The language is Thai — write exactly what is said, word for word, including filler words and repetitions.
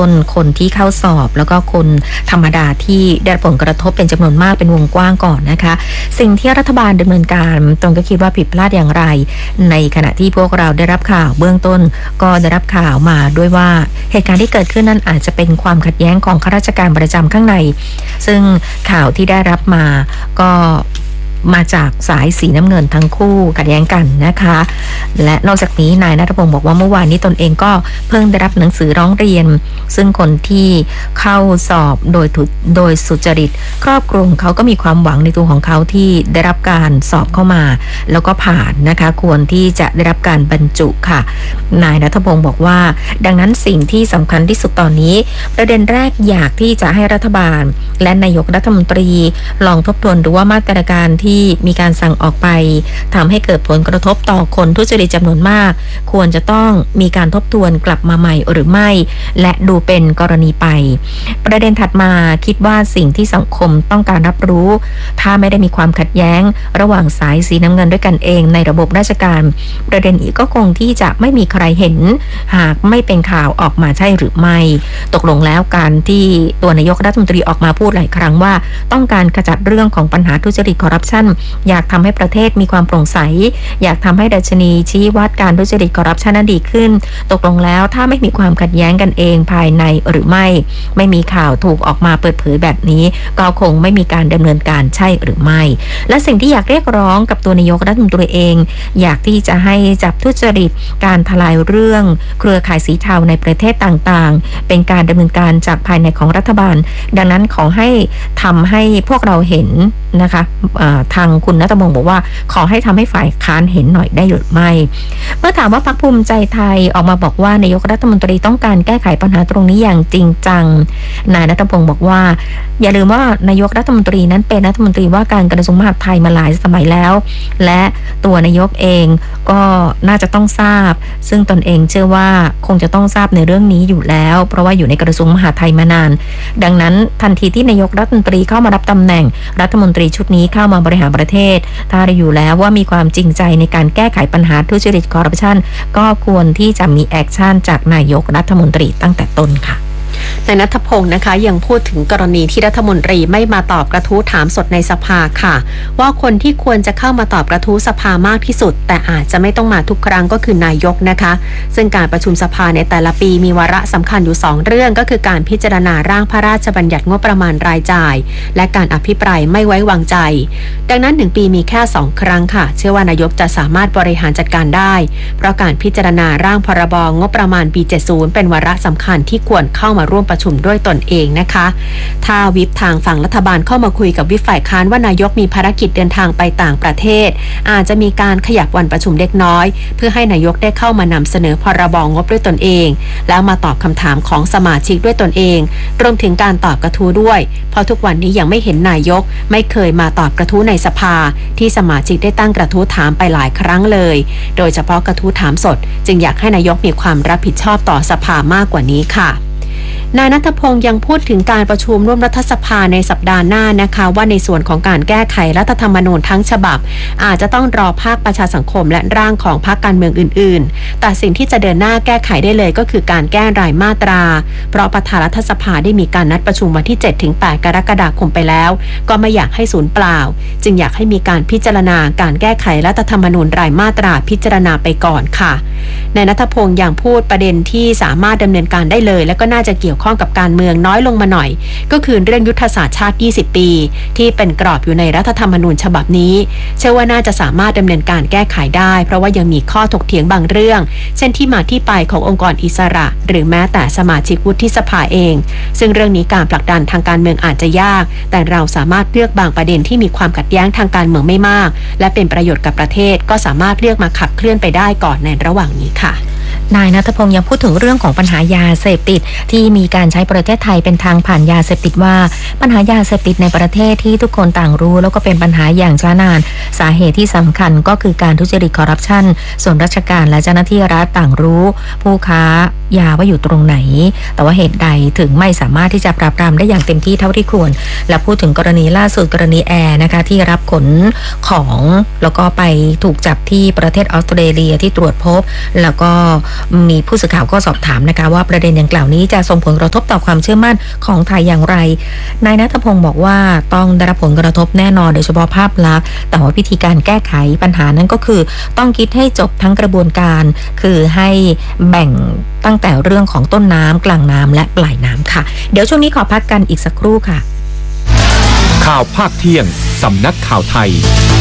ต้นคนที่เข้าสอบแล้วก็คนธรรมดาที่ได้รับผลกระทบเป็นจำนวนมากเป็นวงกว้างก่อนนะคะสิ่งที่รัฐบาลดำเนินการตรงก็คิดว่าผิดพลาดอย่างไรในขณะที่พวกเราได้รับข่าวเบื้องต้นก็ได้รับข่าวมาด้วยว่าเหตุการณ์ที่เกิดขึ้นนั้นอาจจะเป็นความขัดแย้งของข้าราชการประจำข้างในซึ่งข่าวที่ได้รับมาก็มาจากสายสีน้ำเงินทั้งคู่ขัดแย้งกันนะคะและนอกจากนี้นายณัฐพงศ์บอกว่าเมื่อวานนี้ตนเองก็เพิ่งได้รับหนังสือร้องเรียนซึ่งคนที่เข้าสอบโดยโดยสุจริตครอบครัวของเขาก็มีความหวังในตัวของเขาที่ได้รับการสอบเข้ามาแล้วก็ผ่านนะคะควรที่จะได้รับการบรรจุค่ะนายณัฐพงศ์บอกว่าดังนั้นสิ่งที่สำคัญที่สุดตอนนี้ประเด็นแรกอยากที่จะให้รัฐบาลและนายกรัฐมนตรีลองทบทวนดูว่ามาตรการที่ที่มีการสั่งออกไปทำให้เกิดผลกระทบต่อคนทุจริตจำนวนมากควรจะต้องมีการทบทวนกลับมาใหม่หรือไม่และดูเป็นกรณีไปประเด็นถัดมาคิดว่าสิ่งที่สังคมต้องการรับรู้ถ้าไม่ได้มีความขัดแย้งระหว่างสายสีน้ำเงินด้วยกันเองในระบบราชการประเด็นอีกก็คงที่จะไม่มีใครเห็นหากไม่เป็นข่าวออกมาใช่หรือไม่ตกลงแล้วการที่ตัวนายกรัฐมนตรีออกมาพูดหลายครั้งว่าต้องการขจัดเรื่องของปัญหาทุจริตคอร์รัปชันอยากทำให้ประเทศมีความโปร่งใสอยากทำให้ดัชนีชี้วัดการทุจริตคอร์รัปชันนั้นดีขึ้นตกลงแล้วถ้าไม่มีความขัดแย้งกันเองภายในหรือไม่ไม่มีข่าวถูกออกมาเปิดเผยแบบนี้ก็คงไม่มีการดำเนินการใช่หรือไม่และสิ่งที่อยากเรียกร้องกับตัวนายกรัฐมนตรีเองอยากที่จะให้จับทุจริตการทลายเรื่องเครือข่ายสีเทาในประเทศต่างๆเป็นการดำเนินการจากภายในของรัฐบาลดังนั้นขอให้ทำให้พวกเราเห็นนะคะทางคุณณัฐพงศ์บอกว่าขอให้ทำให้ฝ่ายค้านเห็นหน่อยได้หรือไม่เมื่อถามว่าพรรคภูมิใจไทยออกมาบอกว่านายกรัฐมนตรีต้องการแก้ไขปัญหาตรงนี้อย่างจริงจังนายณัฐพงศ์บอกว่าอย่าลืมว่านายกรัฐมนตรีนั้นเป็นรัฐมนตรีว่าการกระทรวงมหาดไทยมาหลายสมัยแล้วและตัวนายกเองก็น่าจะต้องทราบซึ่งตนเองเชื่อว่าคงจะต้องทราบในเรื่องนี้อยู่แล้วเพราะว่าอยู่ในกระทรวงมหาดไทยมานานดังนั้นทันทีที่นายกรัฐมนตรีเข้ามารับตำแหน่งรัฐมนตรีชุดนี้เข้ามาบริหารประเทศถ้าได้อยู่แล้วว่ามีความจริงใจในการแก้ไขปัญหาทุจริตคอร์รัปชันก็ควรที่จะมีแอคชั่นจากนายกรัฐมนตรีตั้งแต่ต้นค่ะนายณัฐพงศ์นะคะยังพูดถึงกรณีที่รัฐมนตรีไม่มาตอบกระทู้ถามสดในสภาค่ะว่าคนที่ควรจะเข้ามาตอบกระทู้สภามากที่สุดแต่อาจจะไม่ต้องมาทุกครั้งก็คือนายกนะคะซึ่งการประชุมสภาในแต่ละปีมีวาระสำคัญอยู่สองเรื่องก็คือการพิจารณาร่างพระราชบัญญัติงบประมาณรายจ่ายและการอภิปรายไม่ไว้วางใจดังนั้นหนึ่งปีมีแค่สองครั้งค่ะเชื่อว่านายกจะสามารถบริหารจัดการได้เพราะการพิจารณาร่างพรบงบประมาณปีเจ็ดสิบเป็นวาระสำคัญที่ควรเข้ามาร่วมประชุมด้วยตนเองนะคะถ้าวิปทางฝั่งรัฐบาลเข้ามาคุยกับวิปฝ่ายค้านว่านายกมีภารกิจเดินทางไปต่างประเทศอาจจะมีการขยับวันประชุมเล็กน้อยเพื่อให้นายกได้เข้ามานำเสนอพรบงบด้วยตนเองแล้วมาตอบคำถามของสมาชิกด้วยตนเองรวมถึงการตอบกระทู้ด้วยเพราะทุกวันนี้ยังไม่เห็นนายกไม่เคยมาตอบกระทู้ในสภาที่สมาชิกได้ตั้งกระทู้ถามไปหลายครั้งเลยโดยเฉพาะกระทู้ถามสดจึงอยากให้นายกมีความรับผิดชอบต่อสภามากกว่านี้ค่ะนายณัฐพงศ์ยังพูดถึงการประชุมร่วมรัฐสภาในสัปดาห์หน้านะคะว่าในส่วนของการแก้ไขรัฐธรรมนูญทั้งฉบับอาจจะต้องรอภาคประชาสังคมและร่างของพรรคการเมืองอื่นๆแต่สิ่งที่จะเดินหน้าแก้ไขได้เลยก็คือการแก้รายมาตราเพราะประธานรัฐสภาได้มีการนัดประชุมวันที่ เจ็ดถึงแปด กรกฎาคมไปแล้วก็ไม่อยากให้สูญเปล่าจึงอยากให้มีการพิจารณาการแก้ไขรัฐธรรมนูญรายมาตราพิจารณาไปก่อนค่ะนายณัฐพงศ์ยังพูดประเด็นที่สามารถดำเนินการได้เลยและก็น่าจะเกี่ยวข้องกับการเมืองน้อยลงมาหน่อยก็คือเรื่องยุทธศาสตร์ชาติยี่สิบปีที่เป็นกรอบอยู่ในรัฐธรรมนูญฉบับนี้เชื่อว่าน่าจะสามารถดำเนินการแก้ไขได้เพราะว่ายังมีข้อถกเถียงบางเรื่องเช่นที่มาที่ไปขององค์กรอิสระหรือแม้แต่สมาชิกวุฒิสภาเองซึ่งเรื่องนี้การผลักดันทางการเมืองอาจจะยากแต่เราสามารถเลือกบางประเด็นที่มีความขัดแย้งทางการเมืองไม่มากและเป็นประโยชน์กับประเทศก็สามารถเลือกมาขับเคลื่อนไปได้ก่อนในระหว่างนี้ค่ะนายณัฐพงศ์ยังพูดถึงเรื่องของปัญหายาเสพติดที่มีการใช้ประเทศไทยเป็นทางผ่านยาเสพติดว่าปัญหายาเสพติดในประเทศที่ทุกคนต่างรู้แล้วก็เป็นปัญหาอย่างช้านานสาเหตุที่สำคัญก็คือการทุจริตคอร์รัปชันส่วนราชการและเจ้าหน้าที่รัฐต่างรู้ผู้ค้ายาว่าอยู่ตรงไหนแต่ว่าเหตุใดถึงไม่สามารถที่จะปราบปรามได้อย่างเต็มที่เท่าที่ควรและพูดถึงกรณีล่าสุดกรณีแอร์นะคะที่รับขนของแล้วก็ไปถูกจับที่ประเทศออสเตรเลียที่ตรวจพบแล้วก็มีผู้สื่อข่าวก็สอบถามนะคะว่าประเด็นดังกล่าวนี้จะส่งผลกระทบต่อความเชื่อมั่นของไทยอย่างไรนายณัฐพงศ์บอกว่าต้องได้รับผลกระทบแน่นอนโดยเฉพาะภาพลักษณ์แต่ว่าวิธีการแก้ไขปัญหานั้นก็คือต้องคิดให้จบทั้งกระบวนการคือให้แบ่งตั้งแต่เรื่องของต้นน้ำกลางน้ำและปลายน้ำค่ะเดี๋ยวช่วงนี้ขอพักกันอีกสักครู่ค่ะข่าวภาคเที่ยงสำนักข่าวไทย